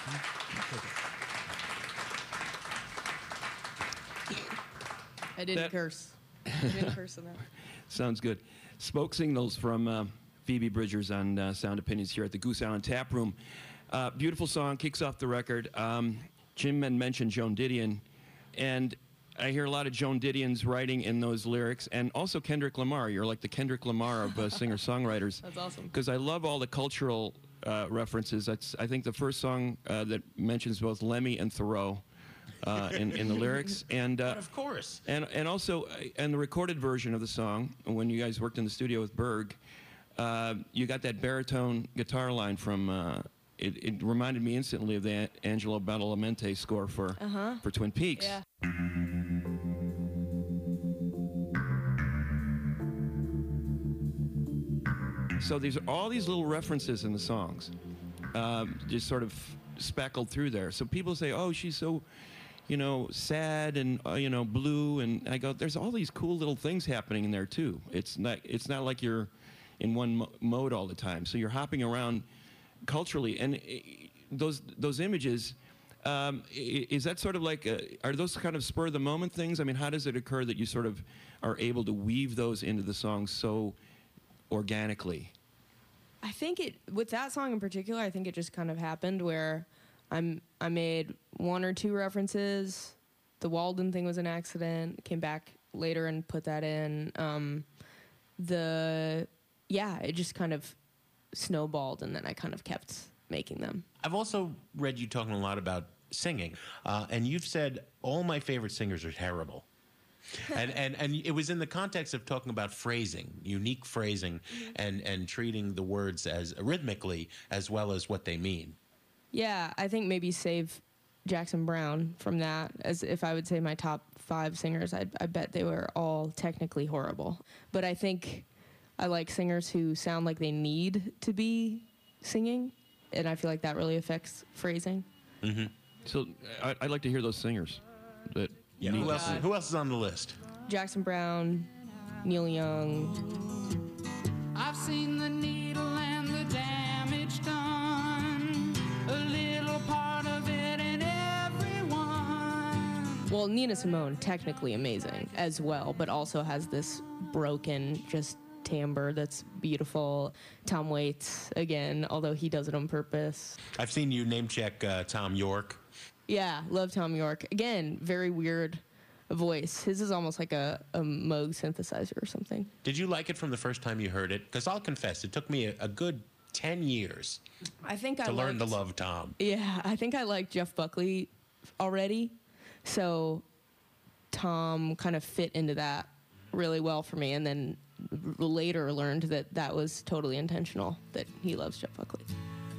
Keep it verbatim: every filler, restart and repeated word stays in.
I didn't That- curse. I didn't curse in that. Sounds good. Smoke signals from uh, Phoebe Bridgers on uh, Sound Opinions here at the Goose Island Tap Room. Uh, beautiful song, kicks off the record. Um, Jim had mentioned Joan Didion, and I hear a lot of Joan Didion's writing in those lyrics, and also Kendrick Lamar. You're like the Kendrick Lamar of uh, singer-songwriters. That's awesome. Because I love all the cultural uh, references. That's I think the first song uh, that mentions both Lemmy and Thoreau uh, in, in the lyrics, and uh, But of course. and and also uh, and the recorded version of the song when you guys worked in the studio with Berg, uh, you got that baritone guitar line from. Uh, it, it reminded me instantly of the Angelo Badalamenti score for Uh-huh. for Twin Peaks. Yeah. So these are all these little references in the songs, uh, just sort of speckled through there. So people say, "Oh, she's so, you know, sad and uh, you know, blue," and I go, "There's all these cool little things happening in there too. It's not it's not like you're in one mo- mode all the time. So you're hopping around culturally, and uh, those those images." Um, i- is that sort of like, uh are those kind of spur of the moment things? I mean, how does it occur that you sort of are able to weave those into the songs so organically? I think it with that song in particular. I think it just kind of happened where I'm I made one or two references. The Walden thing was an accident. Came back later and put that in. Um, the yeah, it just kind of snowballed, and then I kind of kept making them. I've also read you talking a lot about singing, uh, and you've said all my favorite singers are terrible. and, and and it was in the context of talking about phrasing, unique phrasing, and, and treating the words as rhythmically as well as what they mean. Yeah, I think maybe save Jackson Browne from that. As if I would say my top five singers, I, I bet they were all technically horrible. But I think I like singers who sound like they need to be singing, and I feel like that really affects phrasing. Mm-hmm. So I, I'd like to hear those singers. That Yeah. need Who to else? sing. Who else is on the list? Jackson Browne, Neil Young. I've seen the needle and the damage done, a little part of it in everyone. Well, Nina Simone, technically amazing as well, but also has this broken just timbre that's beautiful. Tom Waits, again, although he does it on purpose. I've seen you name check uh, Tom York. Yeah, love Tom York. Again, very weird voice. His is almost like a, a Moog synthesizer or something. Did you like it from the first time you heard it? Because I'll confess, it took me a, a good ten years I think I to learn to liked- love Tom. Yeah, I think I liked Jeff Buckley already. So Tom kind of fit into that really well for me. And then r- later learned that that was totally intentional, that he loves Jeff Buckley.